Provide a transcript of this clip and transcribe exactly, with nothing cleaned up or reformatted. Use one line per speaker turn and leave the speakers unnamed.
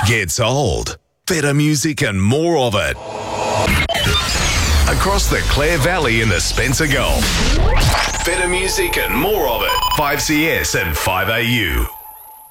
gets old. Better music and more of it. Across the Clare Valley in the Spencer Gulf. Better music and more of it. five C S and five A U.